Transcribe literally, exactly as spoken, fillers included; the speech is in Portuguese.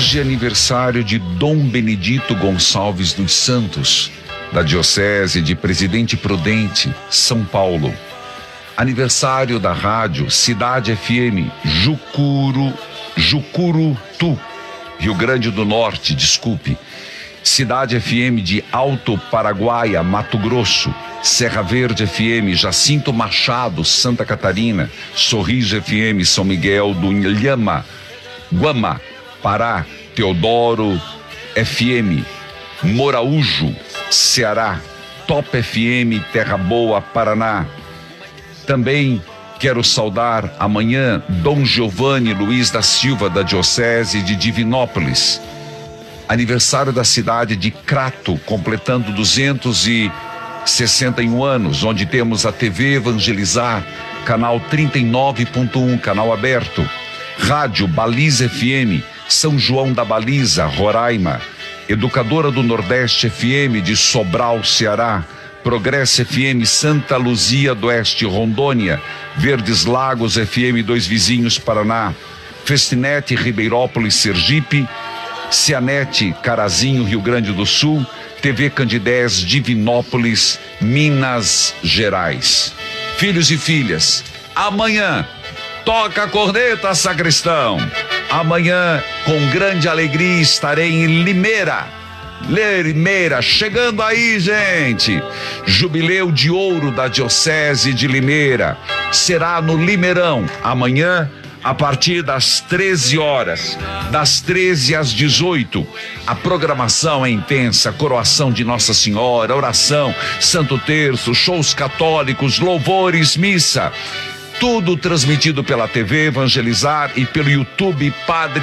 Hoje é aniversário de Dom Benedito Gonçalves dos Santos, da Diocese de Presidente Prudente, São Paulo. Aniversário da rádio Cidade F M, Jucuru, Jucurutu, Rio Grande do Norte, desculpe. Cidade F M de Alto Paraguaia, Mato Grosso. Serra Verde F M, Jacinto Machado, Santa Catarina. Sorriso F M, São Miguel do Inhama, Guama, Pará. Teodoro F M, Moraújo, Ceará. Top F M, Terra Boa, Paraná. Também quero saudar amanhã Dom Giovanni Luiz da Silva, da Diocese de Divinópolis. Aniversário da cidade de Crato, completando duzentos e sessenta e um anos, onde temos a T V Evangelizar, canal trinta e nove ponto um, canal aberto. Rádio Baliza F M, São João da Baliza, Roraima. Educadora do Nordeste F M de Sobral, Ceará. Progresso F M, Santa Luzia do Oeste, Rondônia. Verdes Lagos F M, Dois Vizinhos, Paraná. Festinete, Ribeirópolis, Sergipe. Cianete, Carazinho, Rio Grande do Sul. T V Candidez, Divinópolis, Minas Gerais. Filhos e filhas, amanhã toca a corneta, sacristão. Amanhã, com grande alegria, estarei em Limeira. Limeira, chegando aí, gente. Jubileu de ouro da Diocese de Limeira. Será no Limeirão, amanhã, a partir das treze horas, das treze às dezoito. A programação é intensa: coroação de Nossa Senhora, oração, Santo Terço, shows católicos, louvores, missa. Tudo transmitido pela T V Evangelizar e pelo YouTube Padre